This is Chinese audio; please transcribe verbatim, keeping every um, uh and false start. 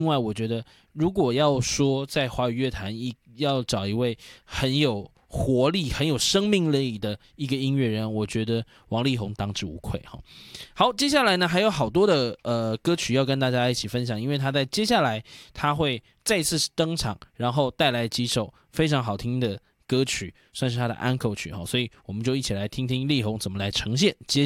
另外，我觉得如果要说在华语乐坛一要找一位很有活力、很有生命力的一个音乐人，我觉得王力宏当之无愧哈。好，接下来呢还有好多的呃歌曲要跟大家一起分享，因为他在接下来他会再次登场，然后带来几首非常好听的歌曲，算是他的安可曲哈，所以我们就一起来听听力宏怎么来呈现接